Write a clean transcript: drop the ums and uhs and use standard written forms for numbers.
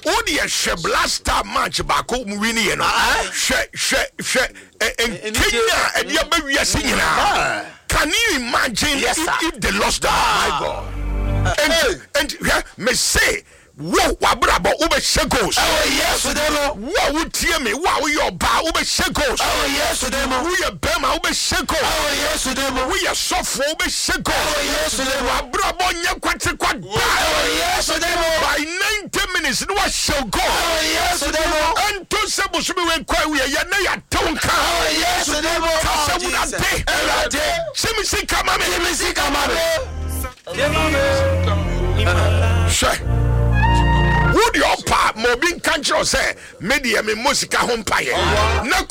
Who the blaster match bako winning you know? She Kenya and Yabaria singing. Can you imagine if they lost my God? And me say. Wo wabrabo ube shekos. Oh yes demo. Wo utie me wo your ba ube shekos. Oh yes demo. Wo ye bema ube shekos. Oh yes demo. Wo ye sofo ube shekos. Oh yes demo. Wabrabo nye kwate kwa. Oh yes demo. By 90 minutes no shall go. Oh yes demo. Ento se busumi we kwa we ye na ya tonka. Oh yes demo. Kasa wuda de. Elade. Chimisi kamame. Chimisi kamame. She would your pa mobin cancer say media me musika hompaye na